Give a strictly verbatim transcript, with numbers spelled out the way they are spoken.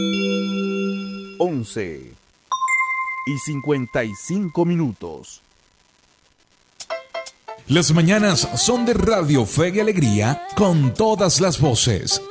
once y cincuenta y cinco minutos. Las mañanas son de Radio Fe y Alegría con todas las voces.